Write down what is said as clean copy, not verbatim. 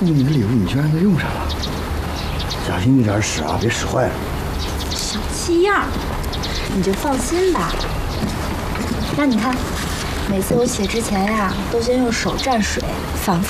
送给你的礼物，你居然都用上了，小心一点使啊，别使坏了。 小气样，你就放心吧。那你看，每次我写之前呀，都先用手蘸水，反复